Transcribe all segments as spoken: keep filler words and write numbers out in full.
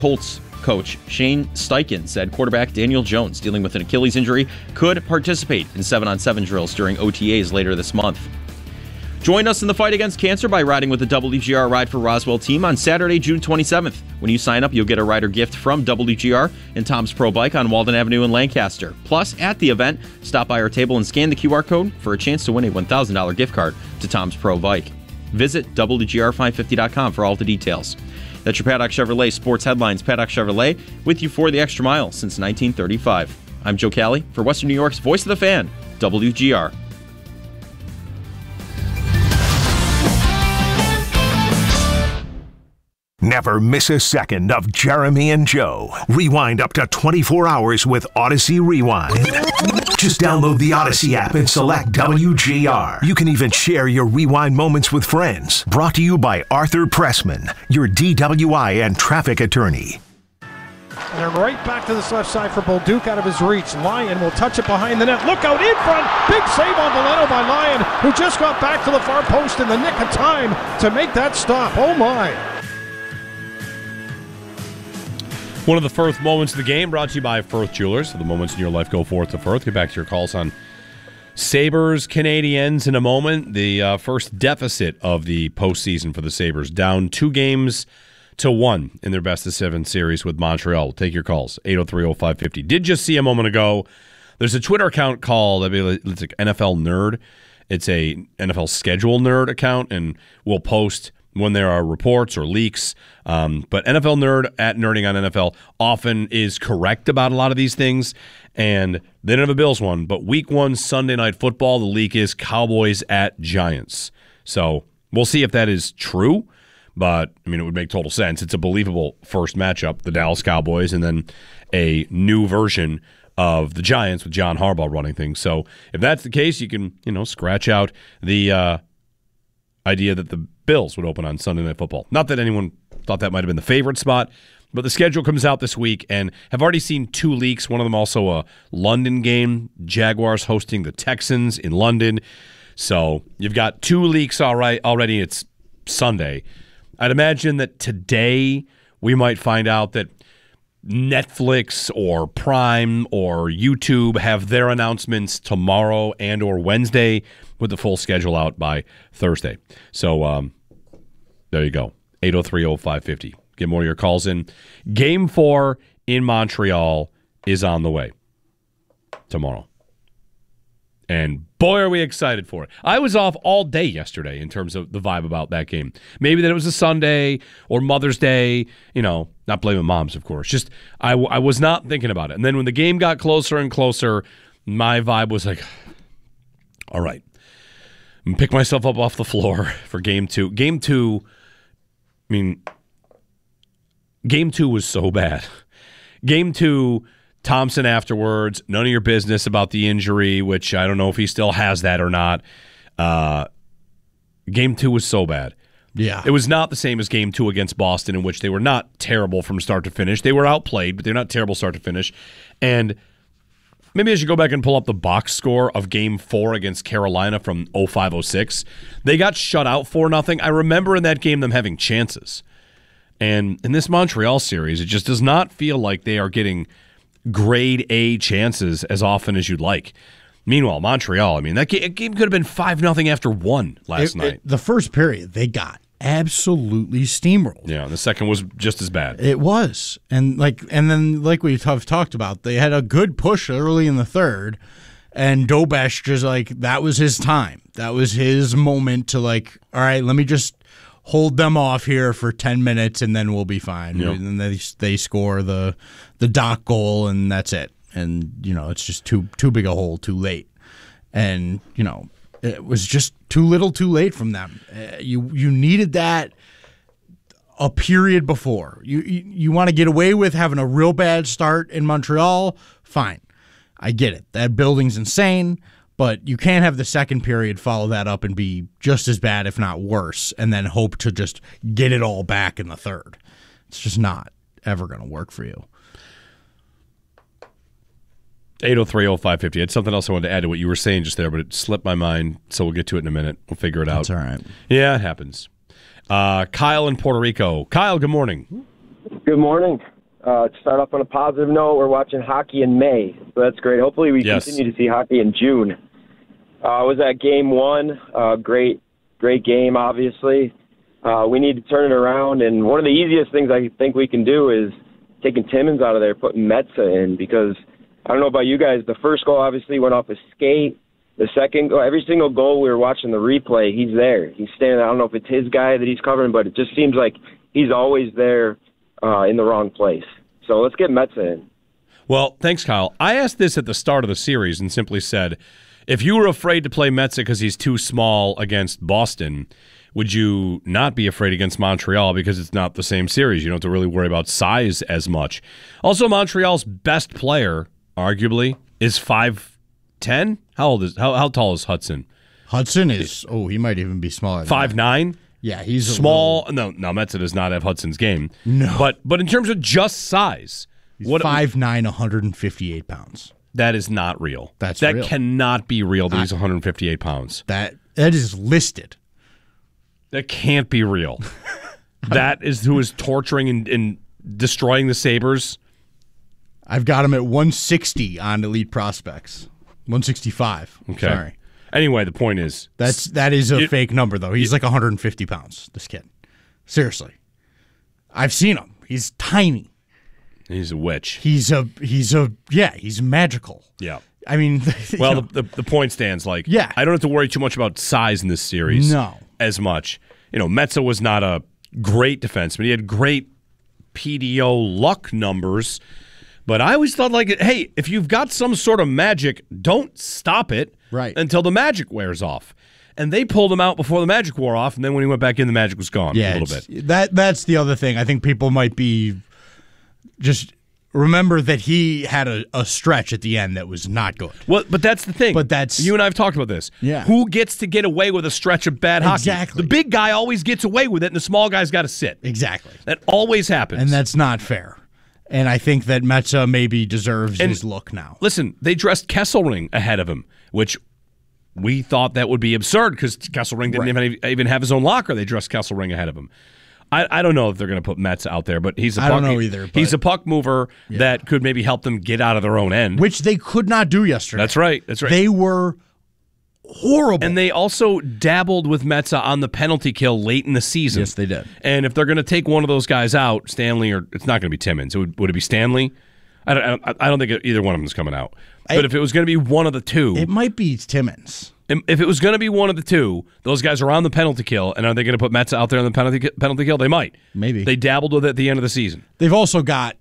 Colts coach Shane Steichen said quarterback Daniel Jones, dealing with an Achilles injury, could participate in seven on seven drills during O T As later this month. Join us in the fight against cancer by riding with the W G R Ride for Roswell team on Saturday, June twenty-seventh. When you sign up, you'll get a rider gift from W G R and Tom's Pro Bike on Walden Avenue in Lancaster. Plus, at the event, stop by our table and scan the Q R code for a chance to win a one thousand dollars gift card to Tom's Pro Bike. Visit W G R five fifty dot com for all the details. That's your Paddock Chevrolet Sports Headlines. Paddock Chevrolet, with you for the extra mile since nineteen thirty-five. I'm Joe Cali for Western New York's Voice of the Fan, W G R. Never miss a second of Jeremy and Joe. Rewind up to twenty-four hours with Odyssey Rewind. Just download the Odyssey app and select W G R. You can even share your rewind moments with friends. Brought to you by Arthur Pressman, your D W I and traffic attorney. And they're right back to this left side for Bolduc out of his reach. Lyon will touch it behind the net. Look out in front. Big save on Valeno by Lyon, who just got back to the far post in the nick of time to make that stop. Oh my. One of the Firth moments of the game brought to you by Firth Jewelers. So the moments in your life go forth to Firth. Get back to your calls on Sabres, Canadiens in a moment. The uh, first deficit of the postseason for the Sabres. Down two games to one in their best of seven series with Montreal. We'll take your calls. eight oh three oh five fifty. Did just see a moment ago, there's a Twitter account called, I mean, it's like N F L Nerd. It's a N F L Schedule Nerd account, and we'll post when there are reports or leaks. Um, but N F L Nerd at Nerding on N F L often is correct about a lot of these things. And they don't have a Bills one, but week one Sunday Night Football, the leak is Cowboys at Giants. So we'll see if that is true. But, I mean, it would make total sense. It's a believable first matchup, the Dallas Cowboys, and then a new version of the Giants with John Harbaugh running things. So if that's the case, you can, you know, scratch out the uh, idea that the Bills would open on Sunday Night Football. Not that anyone thought that might have been the favorite spot, but the schedule comes out this week, and have already seen two leaks. One of them also a London game, Jaguars hosting the Texans in London. So you've got two leaks all right, already. It's Sunday. I'd imagine that today we might find out that Netflix or Prime or YouTube have their announcements tomorrow and or Wednesday, with the full schedule out by Thursday. So um, there you go. eight oh three oh five fifty. Get more of your calls in. Game four in Montreal is on the way tomorrow. And boy, are we excited for it. I was off all day yesterday in terms of the vibe about that game. Maybe that it was a Sunday or Mother's Day, you know, not blaming moms, of course. Just I, I was not thinking about it. And then when the game got closer and closer, my vibe was like, all right, I'm pick myself up off the floor for game two. Game two, I mean, game two was so bad. Game two, Thompson afterwards, none of your business about the injury, which I don't know if he still has that or not. Uh, game two was so bad. Yeah. It was not the same as game two against Boston, in which they were not terrible from start to finish. They were outplayed, but they're not terrible start to finish. And maybe I should go back and pull up the box score of game four against Carolina from oh five oh six. They got shut out four nothing. I remember in that game them having chances. And in this Montreal series, it just does not feel like they are getting grade A chances as often as you'd like. Meanwhile, Montreal, I mean, that game, game could have been five nothing after one last it, night. It, the first period, they got absolutely steamrolled. Yeah, the second was just as bad. It was. And like and then like we have talked about, they had a good push early in the third, and Dobesh just like, that was his time. That was his moment to like, all right, let me just hold them off here for ten minutes and then we'll be fine. Yep. And then they they score the the Doc goal and that's it. And, you know, it's just too too big a hole too late. And, you know, it was just too little too late from them. Uh, you you needed that a period before. You, you, you want to get away with having a real bad start in Montreal? Fine. I get it. That building's insane. But you can't have the second period follow that up and be just as bad, if not worse, and then hope to just get it all back in the third. It's just not ever going to work for you. eight oh three oh five fifty. I had something else I wanted to add to what you were saying just there, but it slipped my mind, so we'll get to it in a minute. We'll figure it out. That's all right. Yeah, it happens. Uh, Kyle in Puerto Rico. Kyle, good morning. Good morning. Uh, to start off on a positive note, we're watching hockey in May, so that's great. Hopefully we Yes. continue to see hockey in June. Uh, I was at game one. Uh, great, great game, obviously. Uh, we need to turn it around, and one of the easiest things I think we can do is taking Timmins out of there, putting Metza in, because I don't know about you guys, the first goal obviously went off a skate. The second goal, every single goal we were watching the replay, he's there. He's standing there. I don't know if it's his guy that he's covering, but it just seems like he's always there uh, in the wrong place. So let's get Metza in. Well, thanks, Kyle. I asked this at the start of the series and simply said, if you were afraid to play Metza because he's too small against Boston, would you not be afraid against Montreal because it's not the same series? You don't have to really worry about size as much. Also, Montreal's best player, arguably, is five ten. How old is how how tall is Hudson? Hudson is, oh, he might even be smaller than five nine. Yeah, he's a small. No, no, Metza does not have Hudson's game. No. But but in terms of just size, He's what five nine, one hundred fifty-eight pounds. that is not real. That's that real. cannot be real that he's one hundred fifty-eight pounds. That That is listed. That can't be real. That is who is torturing and, and destroying the Sabres. I've got him at one sixty on Elite Prospects. one sixty-five. Okay. Sorry. Anyway, the point is, That's that is a It- fake number though. He's like one hundred fifty pounds. This kid, seriously, I've seen him. He's tiny. he's a witch. He's a he's a yeah. He's magical. Yeah. I mean, you Well, know, the, the the point stands. Like, Yeah. I don't have to worry too much about size in this series. No. as much. You know, Metza was not a great defenseman. He had great P D O luck numbers, but I always thought, like, hey, if you've got some sort of magic, don't stop it Right. until the magic wears off. And they pulled him out before the magic wore off, and then when he went back in, the magic was gone yeah, a little it's- bit. That that's the other thing. I think people might be just remember that he had a, a stretch at the end that was not good. Well, but that's the thing. But that's- you and I have talked about this. Yeah. Who gets to get away with a stretch of bad hockey? Exactly. The big guy always gets away with it, and the small guy's got to sit. Exactly. That always happens. And that's not fair. And I think that Metza maybe deserves And- his look now. Listen, they dressed Kesselring ahead of him, which we thought that would be absurd because Kesselring didn't even, even have his own locker. They dressed Kesselring ahead of him. I, I don't know if they're going to put Metz out there, but he's a I puck, don't know either, but- he's a puck mover that could maybe help them get out of their own end. Which they could not do yesterday. That's right. That's right. They were horrible. And they also dabbled with Metza on the penalty kill late in the season. Yes, they did. And if they're going to take one of those guys out, Stanley, or it's not going to be Timmins. It would, would it be Stanley? I don't, I I don't think either one of them is coming out. I- but if it was going to be one of the two, It might be Timmins. if it was going to be one of the two, those guys are on the penalty kill, and are they going to put Metza out there on the penalty penalty kill? They might. Maybe. They dabbled with it at the end of the season. They've also got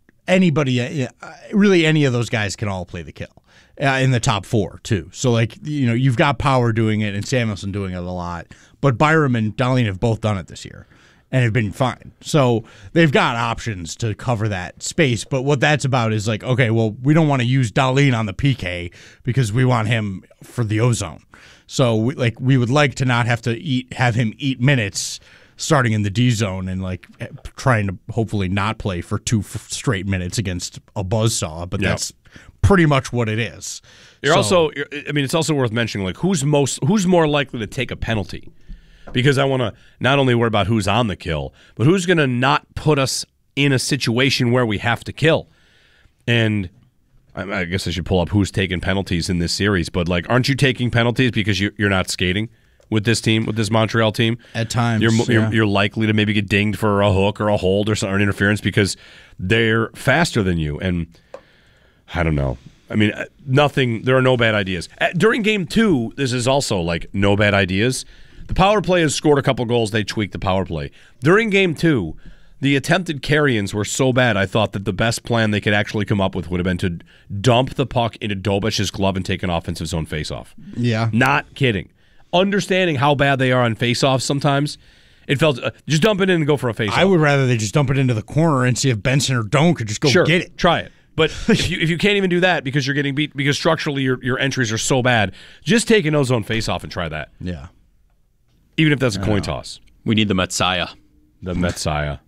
anybody, uh, really any of those guys can all play the kill uh, in the top four, too. So, like, you know, you've got Power doing it and Samuelson doing it a lot. But Byram and Dahlin have both done it this year and have been fine. So they've got options to cover that space. But what that's about is like, okay, well, we don't want to use Dahlin on the P K because we want him for the ozone. So, we, like, we would like to not have to eat, have him eat minutes starting in the D zone and like trying to hopefully not play for two f- straight minutes against a buzzsaw. But Yep. that's pretty much what it is. You're So- also, you're, I mean, it's also worth mentioning, like, who's most, who's more likely to take a penalty? Because I want to not only worry about who's on the kill, but who's going to not put us in a situation where we have to kill. And I, I guess I should pull up who's taking penalties in this series. But like, aren't you taking penalties because you, you're not skating with this team, with this Montreal team? At times, you're, yeah. you're you're likely to maybe get dinged for a hook or a hold or something, or an interference because they're faster than you. And I don't know. I mean, uh, nothing. There are no bad ideas. Uh, during game two, this is also like no bad ideas. The power play has scored a couple goals. They tweaked the power play. During game two, the attempted carry-ins were so bad, I thought that the best plan they could actually come up with would have been to dump the puck into Dobash's glove and take an offensive zone faceoff. Yeah. Not kidding. Understanding how bad they are on faceoffs sometimes, it felt uh, just dump it in and go for a faceoff. I would rather they just dump it into the corner and see if Benson or Doan could just go sure, get it. Try it. But if you if you can't even do that because you're getting beat because structurally your your entries are so bad, just take an ozone faceoff and try that. Yeah. Even if that's a coin toss. We need the Messiah. The Messiah.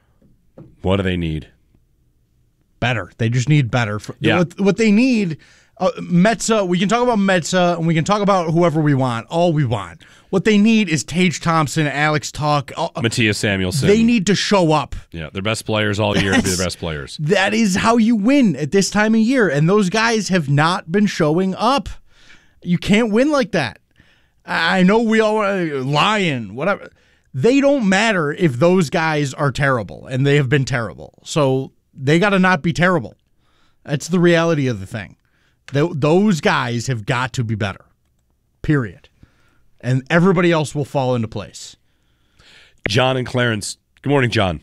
What do they need? Better. They just need better. For, Yeah. What, what they need, Uh, Metza, we can talk about Metza, and we can talk about whoever we want, all we want. What they need is Tage Thompson, Alex Tuck. Uh, Matthias Samuelson. They need to show up. Yeah, their best players all year to be the best players. That is how you win at this time of year, and those guys have not been showing up. You can't win like that. I know we all uh, Lion, whatever. They don't matter if those guys are terrible, and they have been terrible. So they got to not be terrible. That's the reality of the thing. Th- those guys have got to be better, period. And everybody else will fall into place. John and Clarence. Good morning, John.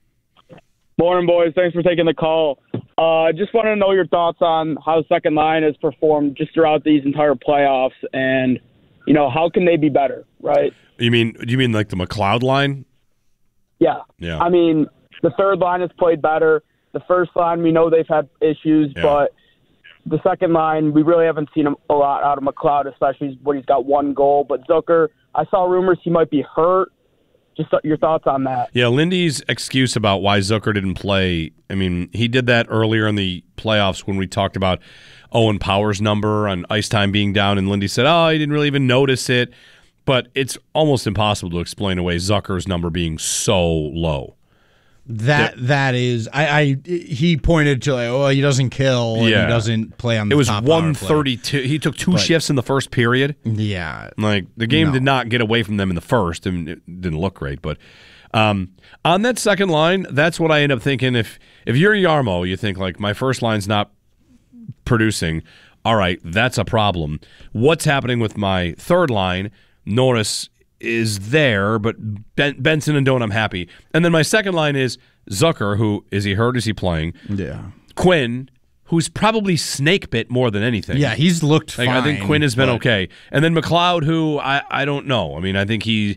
Morning, boys. Thanks for taking the call. I uh, just wanted to know your thoughts on how the second line has performed just throughout these entire playoffs, and, you know, how can they be better, right? You mean, do you mean like the McLeod line? Yeah. Yeah. I mean, the third line has played better. The first line, we know they've had issues, Yeah. but the second line, we really haven't seen a lot out of McLeod, especially when he's got one goal. But Zucker, I saw rumors he might be hurt. Just your thoughts on that. Yeah, Lindy's excuse about why Zucker didn't play, I mean, he did that earlier in the playoffs when we talked about Owen Power's number on ice time being down, and Lindy said, oh, he didn't really even notice it. But it's almost impossible to explain away Zucker's number being so low. That that is, I, I he pointed to like, oh, he doesn't kill, and Yeah. he doesn't play on the It was top power play. one thirty-two. He took two But- shifts in the first period. Yeah, Like, the game No. did not get away from them in the first, and it didn't look great. But um, on that second line, that's what I end up thinking. If if you're Yarmo, you think, like, my first line's not producing. All right, that's a problem. What's happening with my third line? Norris is there, but ben- Benson and Doan, I'm happy. And then my second line is Zucker, who, is he hurt? Is he playing? yeah, Quinn, who's probably snake bit more than anything. yeah. He's looked Like, fine. I think Quinn has been but- okay. And then McLeod, who I, I don't know. I mean, I think he...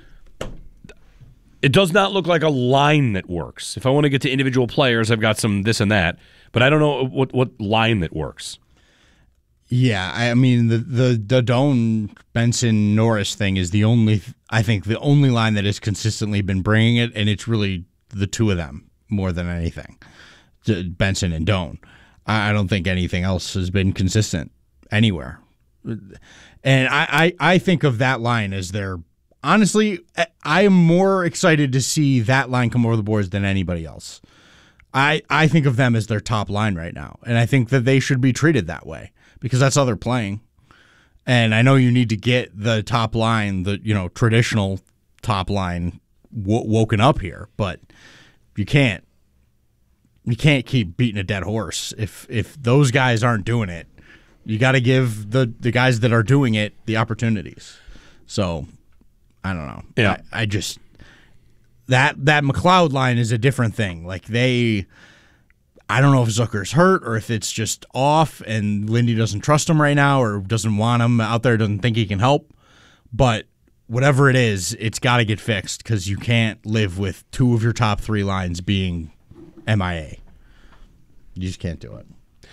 It does not look like a line that works. If I want to get to individual players, I've got some this and that, but I don't know what, what line that works. Yeah, I mean the the the Doan Benson Norris thing is the only I think the only line that has consistently been bringing it, and it's really the two of them more than anything, D- Benson and Doan. I I don't think anything else has been consistent anywhere, and I I, I think of that line as their honestly I, I am more excited to see that line come over the boards than anybody else. I I think of them as their top line right now, and I think that they should be treated that way. Because that's how they're playing. And I know you need to get the top line, the you know traditional top line, w- woken up here, but you can't. You can't keep beating a dead horse. If if those guys aren't doing it, you got to give the, the guys that are doing it the opportunities. So I don't know. Yeah, I, I just that that McLeod line is a different thing. Like they. I don't know if Zucker's hurt or if it's just off and Lindy doesn't trust him right now or doesn't want him out there, doesn't think he can help. But whatever it is, it's got to get fixed because you can't live with two of your top three lines being M I A. You just can't do it.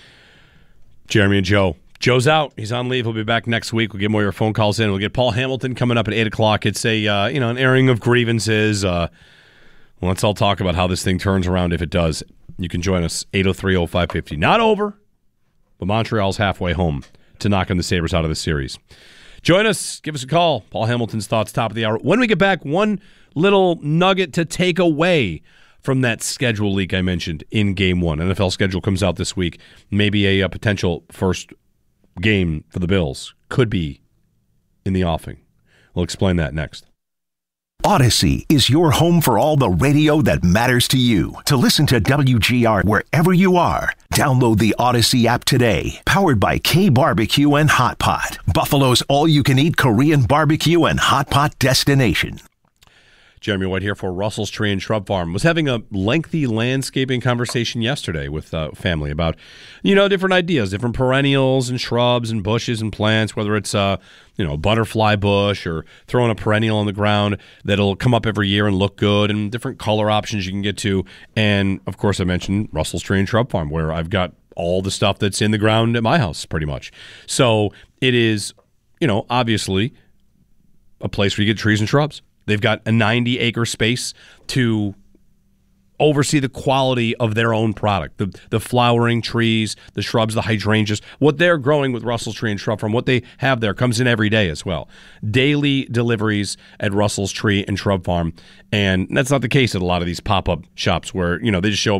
Jeremy and Joe. Joe's out. He's on leave. He'll be back next week. We'll get more of your phone calls in. We'll get Paul Hamilton coming up at eight o'clock. It's a uh, you know an airing of grievances. Uh, well, let's all talk about how this thing turns around if it does. You can join us, eight oh three oh five fifty. Not over, but Montreal's halfway home to knocking the Sabres out of the series. Join us. Give us a call. Paul Hamilton's thoughts, top of the hour. When we get back, one little nugget to take away from that schedule leak I mentioned in Game one. N F L schedule comes out this week. Maybe a, a potential first game for the Bills could be in the offing. We'll explain that next. Odyssey is your home for all the radio that matters to you. To listen to W G R wherever you are, download the Odyssey app today. Powered by K Barbecue and Hot Pot, Buffalo's all-you-can-eat Korean barbecue and hot pot destination. Jeremy White here for Russell's Tree and Shrub Farm. Was having a lengthy landscaping conversation yesterday with uh, family about, you know, different ideas, different perennials and shrubs and bushes and plants, whether it's, uh, you know, a butterfly bush or throwing a perennial on the ground that'll come up every year and look good, and different color options you can get to. And, of course, I mentioned Russell's Tree and Shrub Farm, where I've got all the stuff that's in the ground at my house, pretty much. So it is, you know, obviously a place where you get trees and shrubs. They've got a ninety-acre space to oversee the quality of their own product, the the flowering trees, the shrubs, the hydrangeas, what they're growing with Russell's Tree and Shrub Farm, what they have there comes in every day as well. Daily deliveries at Russell's Tree and Shrub Farm, and that's not the case at a lot of these pop-up shops where, you know, they just show